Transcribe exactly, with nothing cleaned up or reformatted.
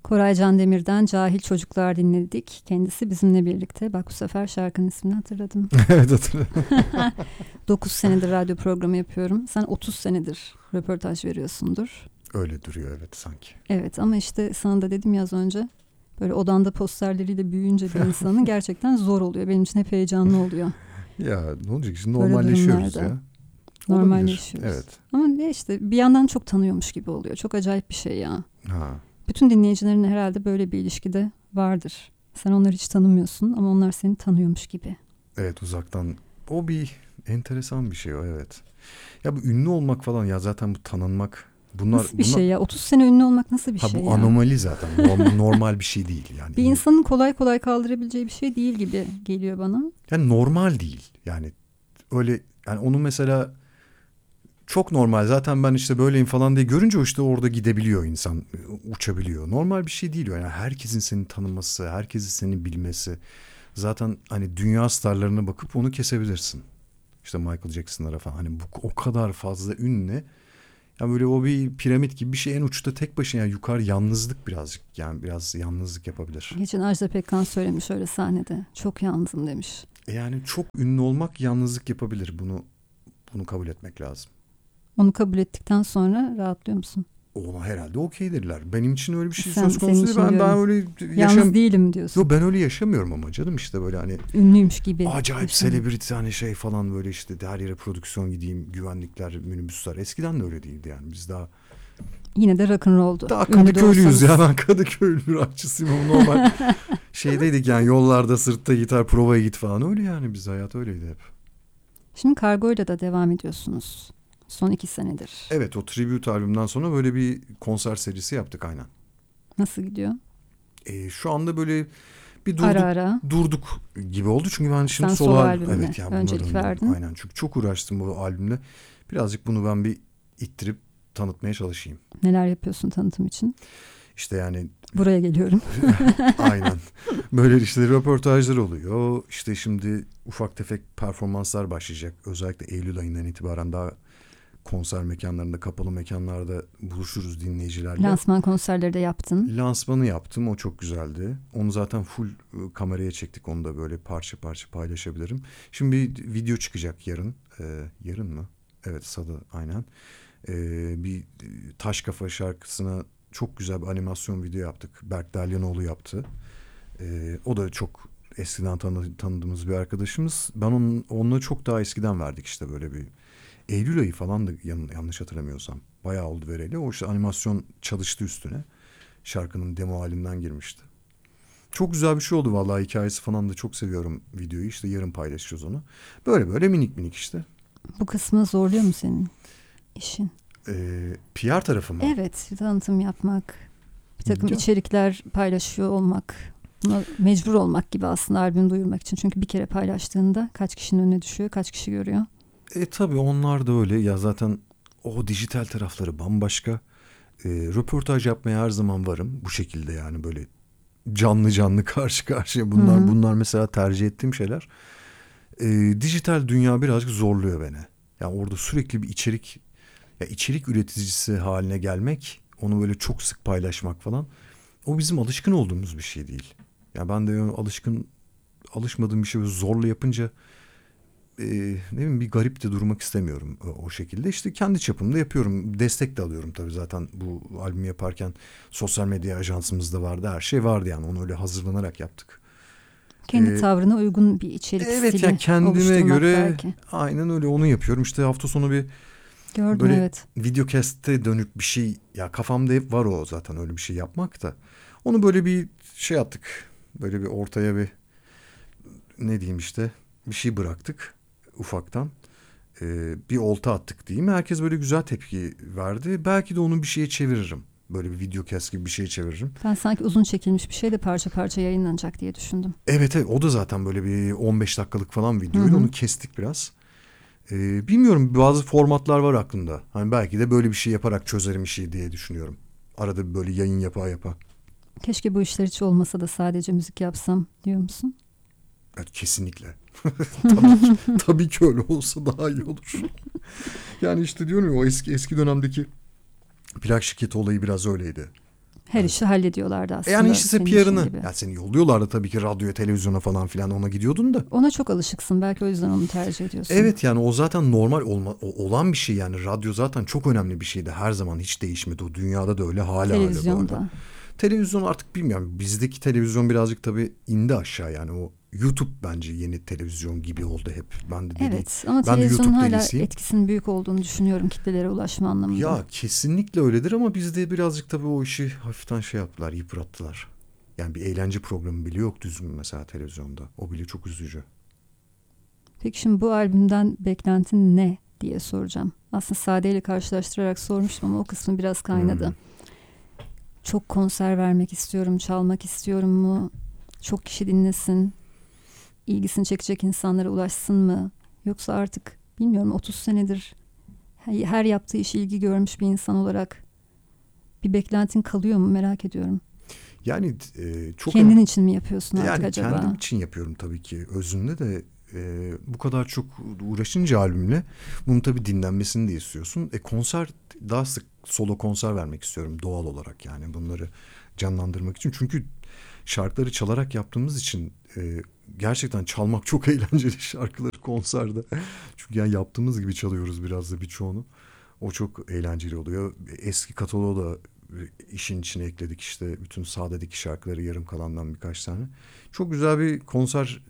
Koray Candemir'den Cahil Çocuklar dinledik. Kendisi bizimle birlikte. Bak bu sefer şarkının ismini hatırladım. Evet hatırladım. dokuz senedir radyo programı yapıyorum. Sen otuz senedir röportaj veriyorsundur. Öyle duruyor evet sanki. Evet ama işte sana da dedim ya az önce. Böyle odanda posterleriyle büyüyünce bir insanın gerçekten zor oluyor. Benim için hep heyecanlı oluyor. Ya ne olacak şimdi normalleşiyoruz ya. Normalleşiyoruz. Evet. Ama ne işte bir yandan çok tanıyormuş gibi oluyor. Çok acayip bir şey ya. Ha. Bütün dinleyicilerin herhalde böyle bir ilişkide vardır. Sen onları hiç tanımıyorsun ama onlar seni tanıyormuş gibi. Evet uzaktan. O bir enteresan bir şey o evet. Ya bu ünlü olmak falan ya zaten bu tanınmak. Bunlar, nasıl bir bunlar... şey ya? otuz sene ünlü olmak nasıl bir ha, şey bu ya? Bu anomali zaten. Normal, normal bir şey değil. Yani. Bir insanın kolay kolay kaldırabileceği bir şey değil gibi geliyor bana. Yani normal değil. Yani öyle yani onu mesela çok normal zaten ben işte böyleyim falan diye görünce o işte orada gidebiliyor insan, uçabiliyor. Normal bir şey değil o. Yani herkesin seni tanıması, herkesin seni bilmesi. Zaten hani dünya starlarına bakıp onu kesebilirsin. İşte Michael Jackson'lara falan hani bu o kadar fazla ünlü. Yani böyle o bir piramit gibi bir şey en uçta tek başına yani yukarı yalnızlık birazcık yani biraz yalnızlık yapabilir. Geçen Ajda Pekkan söylemiş öyle sahnede. Çok yalnızım demiş. Yani çok ünlü olmak yalnızlık yapabilir. Bunu bunu kabul etmek lazım. Onu kabul ettikten sonra rahatlıyor musun? Ona herhalde okeydirler. Benim için öyle bir şey Sen, söz konusu değil. Ben, diyorum. ben öyle Yalnız yaşam... değilim diyorsun. Yok ben öyle yaşamıyorum ama canım işte böyle hani. Ünlüymüş gibi. Acayip selebriti hani şey falan böyle işte her yere prodüksiyon gideyim. Güvenlikler, minibüsler. Eskiden de öyle değildi yani. Biz daha. Yine de rock'n'roll'du. Daha Kadıköylüyüz ya. Ben Kadıköylü rockçısıyım ama normal. Şeydeydik yani yollarda sırtta gitar provaya git falan. Öyle yani biz hayat öyleydi hep. Şimdi Kargo'yla da devam ediyorsunuz. Son iki senedir. Evet o tribute albümden sonra böyle bir konser serisi yaptık aynen. Nasıl gidiyor? Ee, şu anda böyle bir durduk, ara ara. durduk gibi oldu. Çünkü ben şimdi Sen solo, solo albümle evet, yani öncelik verdin. Aynen çünkü çok uğraştım bu albümle. Birazcık bunu ben bir ittirip tanıtmaya çalışayım. Neler yapıyorsun tanıtım için? İşte yani. Buraya geliyorum. Aynen. Böyle işte röportajlar oluyor. İşte şimdi ufak tefek performanslar başlayacak. Özellikle Eylül ayından itibaren daha konser mekanlarında, kapalı mekanlarda buluşuruz dinleyicilerle. Lansman konserleri de yaptın. Lansmanı yaptım. O çok güzeldi. Onu zaten full kameraya çektik. Onu da böyle parça parça paylaşabilirim. Şimdi bir video çıkacak yarın. Ee, yarın mı? Evet Salı aynen. Ee, bir Taş Kafa şarkısına çok güzel bir animasyon video yaptık. Berk Deryanoğlu yaptı. Ee, o da çok eskiden tanı, tanıdığımız bir arkadaşımız. Ben onun, onunla çok daha eskiden verdik işte böyle bir Eylül ayı falan da yan, yanlış hatırlamıyorsam. Bayağı oldu vereli. O işte animasyon çalıştı üstüne. Şarkının demo halinden girmişti. Çok güzel bir şey oldu vallahi hikayesi falan da çok seviyorum videoyu. İşte yarın paylaşacağız onu. Böyle böyle minik minik işte. Bu kısmı zorluyor mu senin işin? Ee, P R tarafı mı? Evet, tanıtım yapmak, bir takım ya. içerikler paylaşıyor olmak, buna mecbur olmak gibi aslında albüm duyurmak için. Çünkü bir kere paylaştığında kaç kişinin önüne düşüyor, kaç kişi görüyor. E tabii onlar da öyle. Ya zaten o dijital tarafları bambaşka. E, röportaj yapmaya her zaman varım. Bu şekilde yani böyle canlı canlı karşı karşıya. Bunlar Hı-hı. bunlar mesela tercih ettiğim şeyler. E, dijital dünya birazcık zorluyor beni. Yani orada sürekli bir içerik, ya içerik üreticisi haline gelmek, onu böyle çok sık paylaşmak falan. O bizim alışkın olduğumuz bir şey değil. Ya yani ben de alışkın alışmadığım bir şey zorla yapınca e, ne bileyim bir garip de durmak istemiyorum o, o şekilde. İşte kendi çapımda yapıyorum. Destek de alıyorum tabii zaten bu albümü yaparken sosyal medya ajansımızda vardı. Her şey vardı yani onu öyle hazırlanarak yaptık. Kendi ee, tavrına uygun bir içerik evet, stili yani kendime göre belki. Aynen öyle onu yapıyorum. İşte hafta sonu bir Gördüm, böyle evet. videocast'e dönük bir şey ya kafamda hep var o zaten öyle bir şey yapmak da. Onu böyle bir şey yaptık. Böyle bir ortaya bir ne diyeyim işte bir şey bıraktık ufaktan. Ee, bir olta attık diyeyim. Herkes böyle güzel tepki verdi. Belki de onu bir şeye çeviririm. Böyle bir videocast gibi bir şeye çeviririm. Ben sanki uzun çekilmiş bir şey de parça parça yayınlanacak diye düşündüm. Evet evet o da zaten böyle bir on beş dakikalık falan videoydu. Onu kestik biraz. Ee, bilmiyorum bazı formatlar var aklımda. Hani belki de böyle bir şey yaparak çözerim işi diye düşünüyorum. Arada böyle yayın yapa yapa. Keşke bu işler hiç olmasa da sadece müzik yapsam diyor musun? Evet kesinlikle. tabii, ki, tabii ki öyle olsa daha iyi olur. Yani işte diyorum ya o eski eski dönemdeki plak şirketi olayı biraz öyleydi. Her Yani- işi hallediyorlardı aslında. Yani işte senin P R'ını. işin gibi. Yani seni yolluyorlardı tabii ki radyoya, televizyona falan filan, ona gidiyordun da. Ona çok alışıksın. Belki o yüzden onu tercih ediyorsun. Evet, yani o zaten normal olma, o- olan bir şey yani. Radyo zaten çok önemli bir şeydi. Her zaman hiç değişmedi. O dünyada da öyle, hala öyle bu arada. Televizyonda. Televizyon artık bilmiyorum. Bizdeki televizyon birazcık tabii indi aşağı yani. O YouTube bence yeni televizyon gibi oldu hep. Ben de deli. Evet ama Ben de televizyonun YouTube hala delisiyim. etkisinin büyük olduğunu düşünüyorum kitlelere ulaşma anlamında. Ya kesinlikle öyledir ama bizde birazcık tabii o işi hafiften şey yaptılar, yıprattılar. Yani bir eğlence programı bile yok düzgün mesela televizyonda. O bile çok üzücü. Peki şimdi bu albümden beklentin ne diye soracağım. Aslında Sade ile karşılaştırarak sormuştum ama o kısmı biraz kaynadı. Hmm. Çok konser vermek istiyorum, çalmak istiyorum mu? Çok kişi dinlesin, ilgisini çekecek insanlara ulaşsın mı? Yoksa artık bilmiyorum otuz senedir her yaptığı iş ilgi görmüş bir insan olarak bir beklentin kalıyor mu merak ediyorum. Yani e, çok Kendin için mi yapıyorsun artık yani acaba? kendim için yapıyorum tabii ki. Özünde de e, bu kadar çok uğraşınca albümle bunun tabii dinlenmesini de istiyorsun. E konser, daha sık solo konser vermek istiyorum doğal olarak, yani bunları canlandırmak için. Çünkü şarkıları çalarak yaptığımız için e, gerçekten çalmak çok eğlenceli şarkıları konserde. Çünkü yani yaptığımız gibi çalıyoruz biraz da birçoğunu. O çok eğlenceli oluyor. Eski kataloğu da işin içine ekledik, işte bütün sahadaki şarkıları, yarım kalandan birkaç tane. Çok güzel bir konser